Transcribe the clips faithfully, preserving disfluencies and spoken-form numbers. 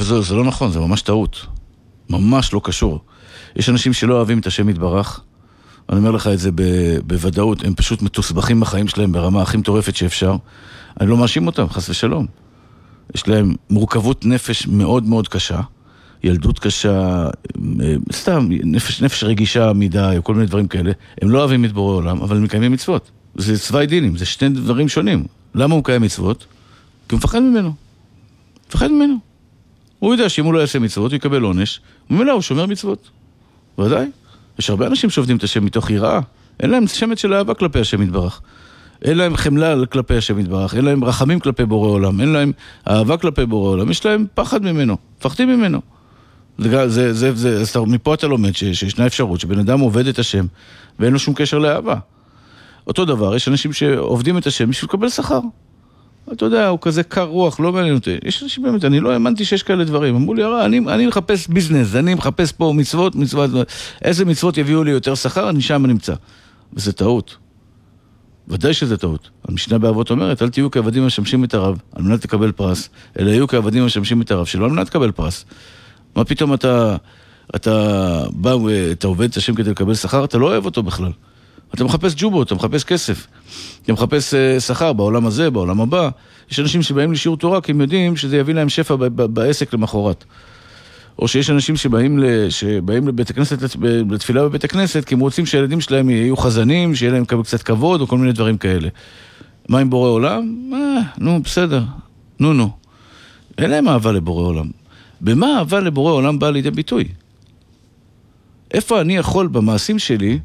זה, זה לא נכון, זה ממש טעות. ממש לא קשור. יש אנשים שלא אוהבים את השם יתברך, אני אומר לך את זה בוודאות, הם פשוט מתוסבכים בחיים שלהם ברמה הכי מטורפת שאפשר. אני לא מאשים אותם, חס ושלום. יש להם מורכבות נפש מאוד מאוד קשה, ילדות קשה, סתם, נפש, נפש רגישה מדי, או כל מיני דברים כאלה. הם לא אוהבים את בורא עולם, אבל הם מקיימים מצוות. זה צווי דינים, זה שני דברים שונים. למה הוא מקיים מצוות? כי הוא מפחד ממנו. מפחד ממנו. הוא יודע שאם הוא לא יעשה מצוות, הוא יקבל עונש, וממילא הוא שומר מצוות. ודאי. יש הרבה אנשים שעובדים את השם מתוך יראה. אין להם שמץ של אהבה כלפי השם יתברך. אין להם חמלה כלפי השם יתברך. אין להם רחמים כלפי בורא עולם. אין להם אהבה כלפי בורא עולם. יש להם פחד ממנו. פחדים ממנו. זה, זה, זה, זה, זה, מפה אתה לומד שישנה אפשרות שבן אדם עובד את השם ואין לו שום קשר לאהבה. אותו דבר, יש אנשים שעובדים את השם בשביל לקבל שכר. אתה יודע, הוא כזה קר רוח, לא מעניין אותי. יש אנשים באמת, אני לא האמנתי שיש כאלה דברים. אמרו לי, אני, אני מחפש ביזנס, אני מחפש פה מצוות, מצוות, איזה מצוות יביאו לי יותר שכר, אני שם נמצא. וזה טעות. ודאי שזה טעות. המשנה באבות אומרת, אל תהיו כעבדים המשמשים את הרב, על מנת לקבל פרס, אלא יהיו כעבדים המשמשים את הרב, שלא על מנת לקבל פרס. מה פתאום אתה, אתה בא, אתה עובד את השם כדי לקבל שכר, אתה לא אוהב אותו בכלל. אתה מחפש ג'ובו, אתה מחפש כסף. אתה מחפש uh, שכר בעולם הזה, בעולם הבא. יש אנשים שבאים לשיעור תורה, כי הם יודעים שזה יביא להם שפע ב- ב- בעסק למחרת. או שיש אנשים שבאים, ל- שבאים לבית הכנסת, לתפילה בבית הכנסת, כי הם רוצים שהילדים שלהם יהיו חזנים, שיהיה להם קצת כבוד, או כל מיני דברים כאלה. מה עם בורא עולם? אה, נו, בסדר. נו, נו. אין להם אהבה לבורא עולם. במה אהבה לבורא עולם באה לידי ביטוי? איפה אני יכול במעשים שלי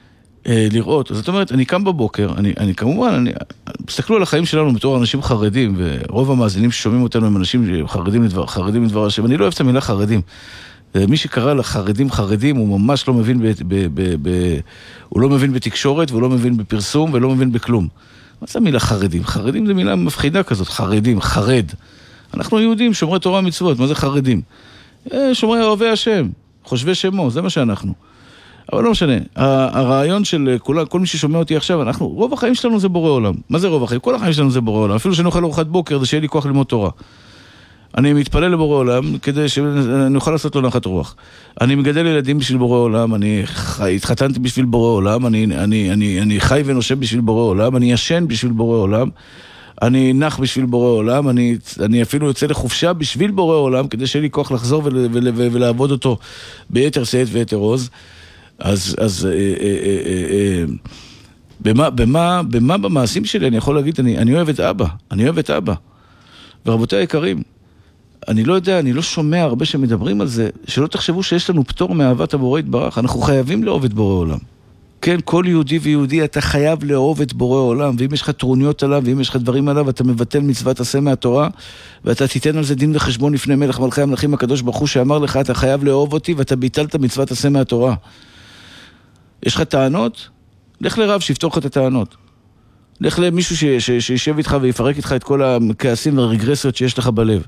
לראות? זאת אומרת, אני קם בבוקר, אני, אני כמובן, אני, תסתכלו על החיים שלנו בתור אנשים חרדים, ורוב המאזינים ששומעים אותנו הם אנשים חרדים לדבר, חרדים לדבר השם. אני לא אוהב את המילה חרדים. מי שקרא לחרדים חרדים, הוא ממש לא מבין, ב, ב, ב, ב, הוא לא מבין בתקשורת, והוא לא מבין בפרסום, ולא מבין בכלום. מה זה המילה חרדים? חרדים זה מילה מפחידה כזאת, חרדים, חרד. אנחנו יהודים, שומרי תורה מצוות, מה זה חרדים? שומרי אוהבי השם, חושבי שמו, זה מה שאנחנו. אבל לא משנה, הרעיון של כל, כל מי ששומע אותי עכשיו, אנחנו, רוב החיים שלנו זה בורא עולם. מה זה רוב החיים? כל החיים שלנו זה בורא עולם. אפילו שאני אוכל ארוחת בוקר, זה שיהיה לי כוח ללמוד תורה. אני מתפלל לבורא עולם כדי שאני אוכל לעשות לו נחת רוח. אני מגדל ילדים בשביל בורא עולם, אני חי, התחתנתי בשביל בורא עולם, אני, אני, אני, אני חי ונושב בשביל בורא עולם, אני ישן בשביל בורא עולם, אני נח בשביל בורא עולם, אני, אני אפילו יוצא לחופשה בשביל בורא עולם, כדי שיהיה לי כוח לחזור ול, ול, ול, ולעבוד אותו ביתר שאת ויתר עוז. אז, אז, אה, אה, אה, אה, במה, במה, במה במעשים שלי אני יכול להגיד, אני, אני אוהב את אבא, אני אוהב את אבא. ורבותיי היקרים, אני לא יודע, אני לא שומע הרבה שמדברים על זה, שלא תחשבו שיש לנו פטור מאהבת הבורא יתברך, אנחנו חייבים לאהוב את בורא עולם. כן, כל יהודי ויהודי אתה חייב לאהוב את בורא עולם, ואם יש לך טרוניות עליו, ואם יש לך דברים עליו, אתה מבטל מצוות עשה מהתורה, ואתה תיתן על זה דין וחשבון לפני מלך מלכי המלכים הקדוש ברוך הוא, שאמר לך, אתה חייב לאהוב אותי, ואתה ביטלת מצוות עשה מהתורה. יש לך טענות? לך לרב שיפתור לך את הטענות. לך למישהו ש- ש- שישב איתך ויפרק איתך את כל הכעסים והרגרסיות שיש לך בלב.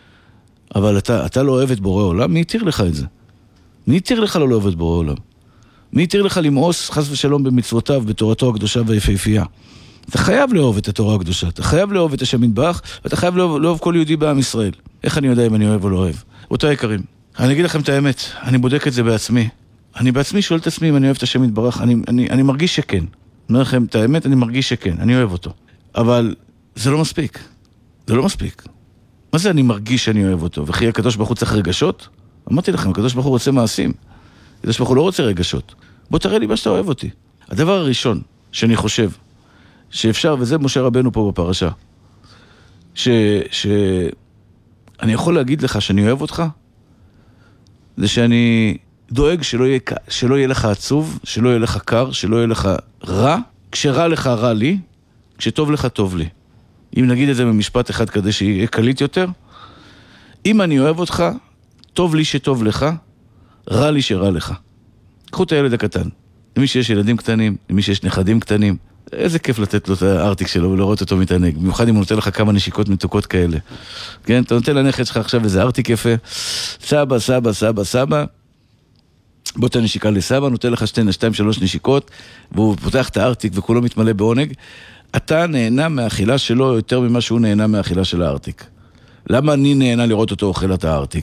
אבל אתה, אתה לא אוהב את בורא עולם, מי יתיר לך את זה? מי יתיר לך לא לאהוב את בורא עולם? מי יתיר לך למאוס חס ושלום במצוותיו, בתורתו הקדושה והיפהפייה? אתה חייב לאהוב את התורה הקדושה, אתה חייב לאהוב את השם יתברך, ואתה חייב לאהוב, לאהוב כל יהודי בעם ישראל. איך אני יודע אם אני אוהב או לא אוהב? אותה יקרים, אני אגיד לכם את האמת, אני בודק את זה בעצמי. אני בעצמי שואל את עצמי אם אני אוהב את השם יתברך, אני, אני, אני מרגיש שכן. אני אומר לכם את האמת, אני מרגיש שכן, אני אוהב אותו. אבל זה לא מספיק. זה לא מספיק. מה זה אני מרגיש שאני אוהב אותו? וכי הקדוש ברוך הוא צריך רגשות? אמרתי לכם, הקדוש ברוך הוא רוצה מעשים. הקדוש ברוך הוא לא רוצה רגשות. בוא תראה לי מה שאתה אוהב אותי. הדבר הראשון שאני חושב שאפשר, וזה משה רבנו פה בפרשה, ש, ש... אני יכול להגיד לך שאני אוהב אותך, זה שאני דואג שלא יהיה, שלא יהיה לך עצוב, שלא יהיה לך קר, שלא יהיה לך רע. כשרע לך רע לי, כשטוב לך טוב לי. אם נגיד את זה במשפט אחד כדי שיהיה קליט יותר, אם אני אוהב אותך, טוב לי שטוב לך, רע לי שרע לך. קחו את הילד הקטן. למי שיש ילדים קטנים, למי שיש נכדים קטנים, איזה כיף לתת לו את הארטיק שלו ולראות אותו מתענג. במיוחד אם הוא נותן לך כמה נשיקות מתוקות כאלה. כן, אתה נותן לנכד שלך עכשיו איזה ארטיק יפה. סבא, סבא, סבא, סבא. בוא תן נשיקה לסבא, נותן לך שתיים, שתיים, שלוש נשיקות, והוא פותח את הארטיק וכולו מתמלא בעונג. אתה נהנה מהאכילה שלו יותר ממה שהוא נהנה מהאכילה של הארטיק. למה אני נהנה לראות אותו אוכל את הארטיק?